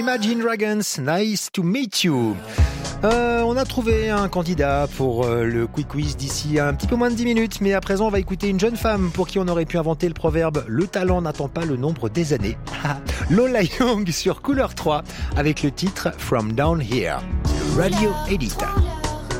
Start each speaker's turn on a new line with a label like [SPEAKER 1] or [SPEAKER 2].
[SPEAKER 1] Imagine Dragons, Nice to Meet You. On a trouvé un candidat pour le Quick Quiz d'ici un petit peu moins de 10 minutes, mais à présent on va écouter une jeune femme pour qui on aurait pu inventer le proverbe « Le talent n'attend pas le nombre des années ». Lola Young sur Couleur 3 avec le titre « From Down Here ». Radio Edit.